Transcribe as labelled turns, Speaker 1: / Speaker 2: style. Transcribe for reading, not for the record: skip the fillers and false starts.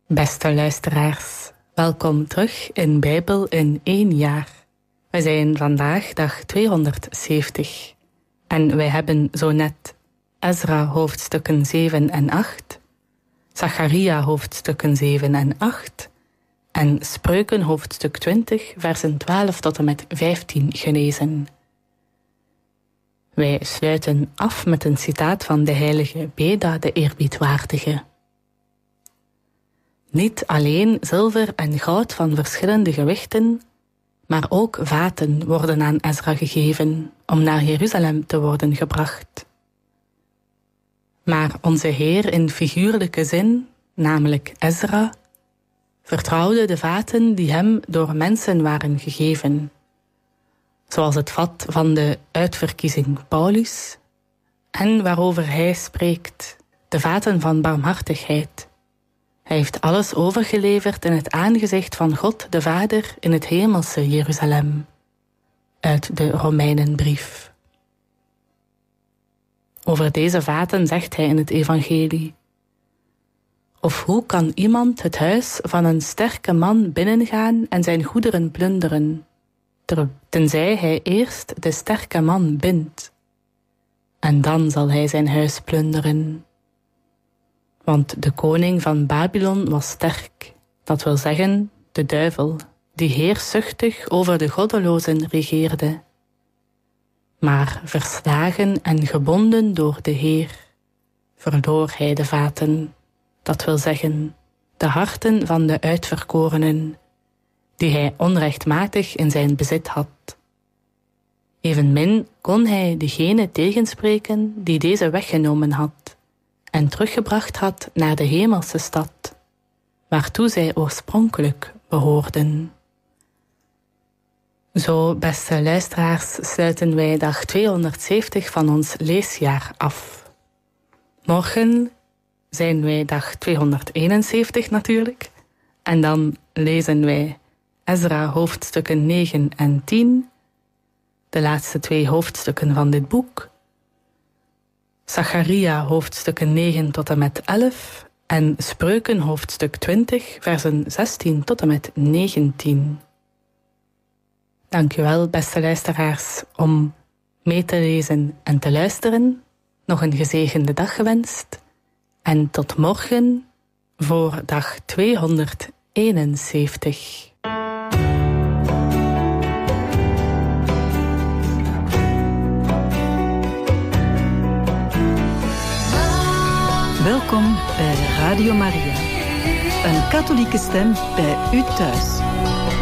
Speaker 1: Beste luisteraars, welkom terug in Bijbel in 1 jaar. We zijn vandaag dag 270 en wij hebben zo net Ezra hoofdstukken 7 en 8, Zacharia hoofdstukken 7 en 8 en Spreuken hoofdstuk 20 versen 12 tot en met 15 gelezen. Wij sluiten af met een citaat van de heilige Beda de Eerbiedwaardige. Niet alleen zilver en goud van verschillende gewichten, maar ook vaten worden aan Ezra gegeven om naar Jeruzalem te worden gebracht. Maar onze Heer in figuurlijke zin, namelijk Ezra, vertrouwde de vaten die hem door mensen waren gegeven, zoals het vat van de uitverkiezing Paulus en waarover hij spreekt, de vaten van barmhartigheid. Hij heeft alles overgeleverd in het aangezicht van God de Vader in het hemelse Jeruzalem. Uit de Romeinenbrief. Over deze vaten zegt hij in het evangelie: Of hoe kan iemand het huis van een sterke man binnengaan en zijn goederen plunderen, tenzij hij eerst de sterke man bindt? En dan zal hij zijn huis plunderen. Want de koning van Babylon was sterk, dat wil zeggen de duivel, die heerschzuchtig over de goddelozen regeerde. Maar verslagen en gebonden door de Heer, verloor hij de vaten, dat wil zeggen de harten van de uitverkorenen, die hij onrechtmatig in zijn bezit had. Evenmin kon hij degene tegenspreken die deze weggenomen had en teruggebracht had naar de hemelse stad, waartoe zij oorspronkelijk behoorden. Zo, beste luisteraars, sluiten wij dag 270 van ons leesjaar af. Morgen zijn wij dag 271 natuurlijk, en dan lezen wij Ezra hoofdstukken 9 en 10, de laatste 2 hoofdstukken van dit boek, Zacharia hoofdstukken 9 tot en met 11 en Spreuken hoofdstuk 20 versen 16 tot en met 19. Dank u wel, beste luisteraars, om mee te lezen en te luisteren. Nog een gezegende dag gewenst. En tot morgen voor dag 271.
Speaker 2: Welkom bij Radio Maria, een katholieke stem bij u thuis.